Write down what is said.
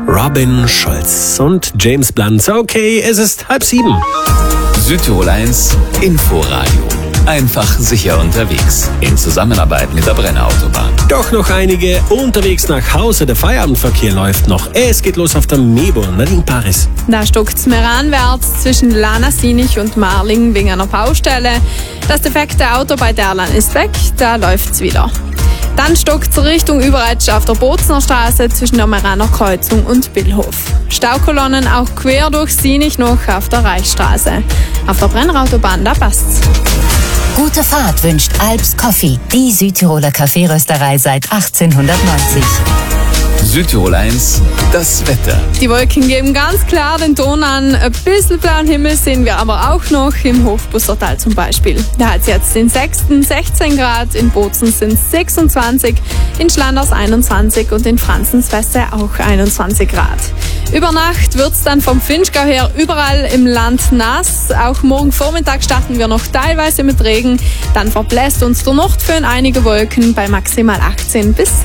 Robin Schulz und James Blunt. Okay, es ist 6:30. Südtirol 1 Inforadio. Einfach sicher unterwegs. In Zusammenarbeit mit der Brenner Autobahn. Doch noch einige unterwegs nach Hause. Der Feierabendverkehr läuft noch. Es geht los auf der Mebo. Nadine Paris. Da stockt's meranwärts zwischen Lana-Sinich und Marling wegen einer Baustelle. Das defekte Auto bei Derlan ist weg, da läuft's wieder. Dann stockt's Richtung Überetsch auf der Bozner Straße zwischen der Meraner Kreuzung und Billhof. Staukolonnen auch quer durch Sinich noch auf der Reichsstraße. Auf der Brenner Autobahn, da passt's. Gute Fahrt wünscht Alps Coffee, die Südtiroler Kaffeerösterei seit 1890. Südtirol 1, das Wetter. Die Wolken geben ganz klar den Ton an. Ein bisschen blauen Himmel sehen wir aber auch noch im Hofbussertal zum Beispiel. Da hat es jetzt in Sechsten 16 Grad, in Bozen sind es 26, in Schlanders 21 und in Franzenswesse auch 21 Grad. Über Nacht wird es dann vom Finchgau her überall im Land nass. Auch morgen Vormittag starten wir noch teilweise mit Regen. Dann verbläst uns der Nordföhn einige Wolken bei maximal 18 bis 16.